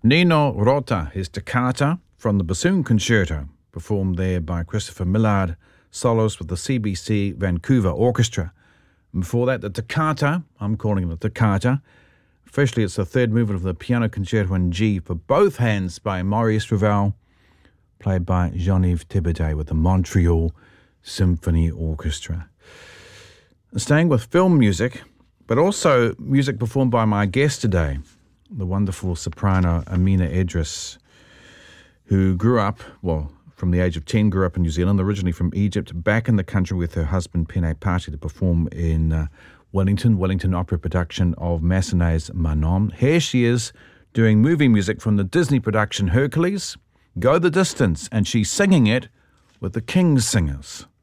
Nino Rota, his toccata from the Bassoon Concerto, performed there by Christopher Millard, solos with the CBC Vancouver Orchestra. And before that, the toccata, I'm calling it the toccata. Officially, it's the third movement of the Piano Concerto in G for both hands by Maurice Ravel, played by Jean-Yves Thibaudet with the Montreal Symphony Orchestra. Staying with film music, but also music performed by my guest today, the wonderful soprano Amina Idris, who grew up, from the age of 10, grew up in New Zealand, originally from Egypt, back in the country with her husband Pene Pati to perform in Wellington Opera production of Massenet's Manon. Here she is doing movie music from the Disney production Hercules, Go the Distance, and she's singing it with the King's Singers.